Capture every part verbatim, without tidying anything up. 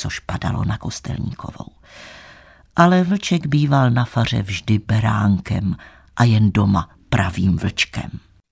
což padalo na Kostelníkovou. Ale vlček býval na faře vždy beránkem a jen doma pravým vlčkem.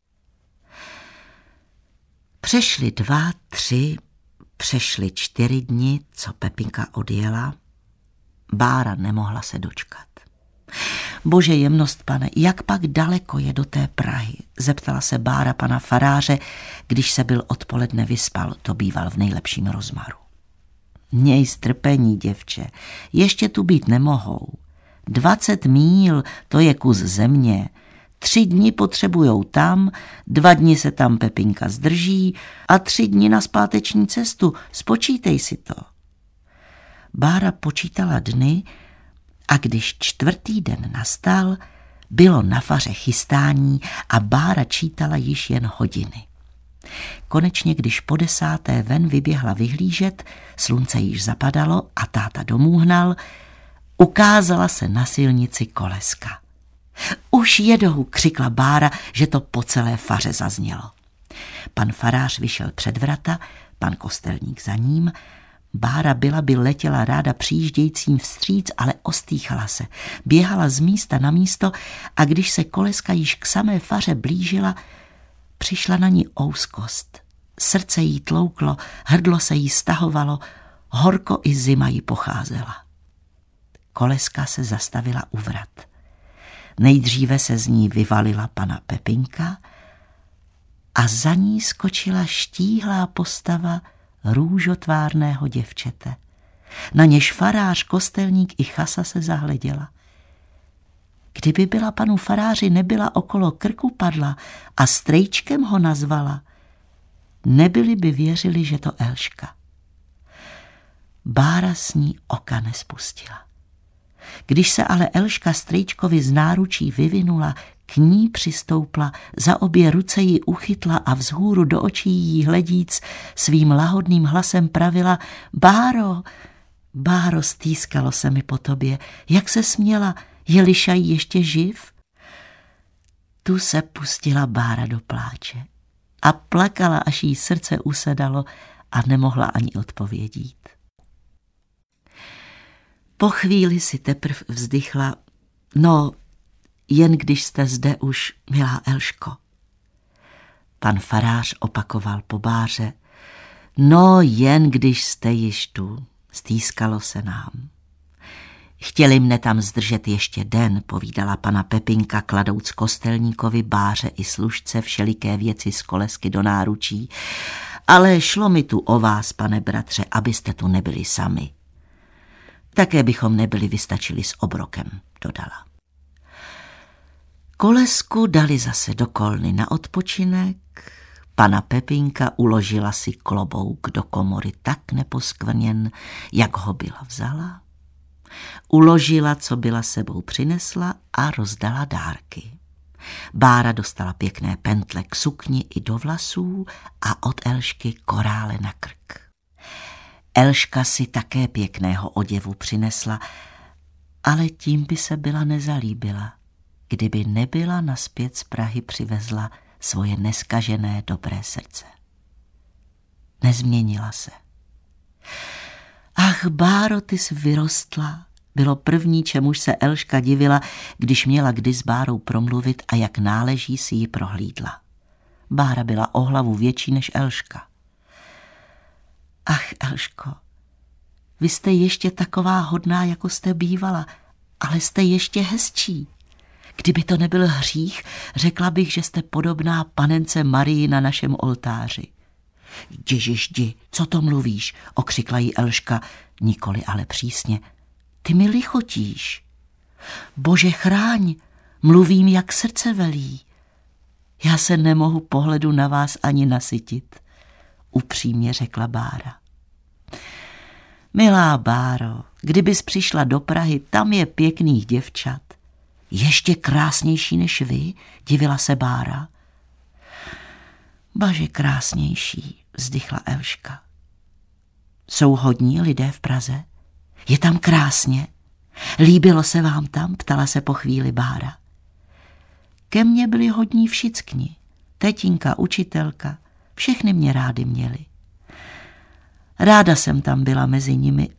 Přešly dva, tři, přešly čtyři dny, co Pepinka odjela. Bára nemohla se dočkat. Bože jemnost, pane, jak pak daleko je do té Prahy? Zeptala se Bára pana faráře, když se byl odpoledne vyspal, to býval v nejlepším rozmaru. Měj strpení, děvče, ještě tu být nemohou. Dvacet míl, to je kus země. Tři dni potřebujou tam, dva dny se tam Pepinka zdrží a tři dny na zpáteční cestu. Spočítej si to. Bára počítala dny a když čtvrtý den nastal, bylo na faře chystání a Bára čítala již jen hodiny. Konečně, když po desáté ven vyběhla vyhlížet, slunce již zapadalo a táta domů hnal, ukázala se na silnici koleska. Už jedou, křikla Bára, že to po celé faře zaznělo. Pan farář vyšel před vrata, pan Kostelník za ním. Bára byla by letěla ráda přijíždějícím vstříc, ale ostýchala se. Běhala z místa na místo a když se koleska již k samé faře blížila, přišla na ní ouskost. Srdce jí tlouklo, hrdlo se jí stahovalo, horko i zima jí pocházela. Koleska se zastavila u vrat. Nejdříve se z ní vyvalila pana Pepinka a za ní skočila štíhlá postava růžotvárného děvčete. Na něž farář, kostelník i chasa se zahleděla. Kdyby byla panu faráři nebyla okolo krku padla a strejčkem ho nazvala, nebyli by věřili, že to Elška. Bára s ní oka nespustila. Když se ale Elška strejčkovi z náručí vyvinula, k ní přistoupla, za obě ruce ji uchytla a vzhůru do očí jí hledíc svým lahodným hlasem pravila: Báro, Báro, stýskalo se mi po tobě, jak se směla, je Lišaj ještě živ? Tu se pustila Bára do pláče a plakala, až jí srdce usedalo a nemohla ani odpovědít. Po chvíli si teprv vzdychla: No, jen když jste zde už, milá Elško. Pan farář opakoval po Báře: No, jen když jste již tu, stýskalo se nám. Chtěli mne tam zdržet ještě den, povídala pana Pepinka, kladouc Kostelníkovi, Báře i služce všeliké věci z kolesky do náručí, ale šlo mi tu o vás, pane bratře, abyste tu nebyli sami. Také bychom nebyli vystačili s obrokem, dodala. Kolesku dali zase do kolny na odpočinek, pana Pepinka uložila si klobouk do komory tak neposkvrněn, jak ho byla vzala, uložila, co byla sebou přinesla a rozdala dárky. Bára dostala pěkné pentle k sukni i do vlasů a od Elšky korále na krk. Elška si také pěkného oděvu přinesla, ale tím by se byla nezalíbila, kdyby nebyla nazpět z Prahy přivezla svoje neskažené dobré srdce. Nezměnila se. Ach, Báro, ty jsi vyrostla, bylo první, čemuž se Elška divila, když měla kdy s Bárou promluvit a jak náleží si ji prohlídla. Bára byla o hlavu větší než Elška. Ach, Elško, vy jste ještě taková hodná, jako jste bývala, ale jste ještě hezčí. Kdyby to nebyl hřích, řekla bych, že jste podobná panence Marii na našem oltáři. Ježiš, jdi, co to mluvíš, okřikla jí Elška, nikoli ale přísně. Ty mi lichotíš. Bože chráň, mluvím, jak srdce velí. Já se nemohu pohledu na vás ani nasytit, upřímně řekla Bára. Milá Báro, kdybys přišla do Prahy, tam je pěkných děvčat. Ještě krásnější než vy, divila se Bára. Baže krásnější, vzdychla Elška. Jsou hodní lidé v Praze? Je tam krásně? Líbilo se vám tam? Ptala se po chvíli Bára. Ke mně byli hodní všichni. Tetinka, učitelka, všechny mě rády měli. Ráda jsem tam byla mezi nimi,